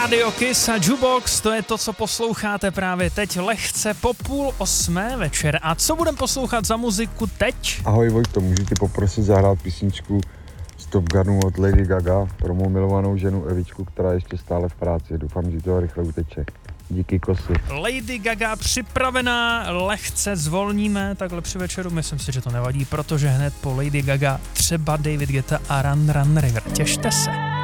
Radio Kiss a Jukebox, to je to, co posloucháte právě teď lehce po 7:30 večer. A co budeme poslouchat za muziku teď? Ahoj Vojto, můžu tě poprosit zahrát písničku z Top Gunu od Lady Gaga pro mou milovanou ženu Evičku, která je ještě stále v práci. Doufám, že to rychle uteče. Díky kosy. Lady Gaga připravená, lehce zvolníme takhle při večeru. Myslím si, že to nevadí, protože hned po Lady Gaga třeba David Guetta a Run Run River. Těšte se.